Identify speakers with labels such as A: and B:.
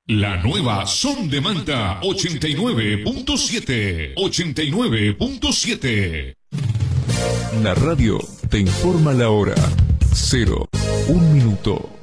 A: La nueva Son de Manta 89.7. 89.7.
B: La radio te informa la hora. 0, 1 minuto.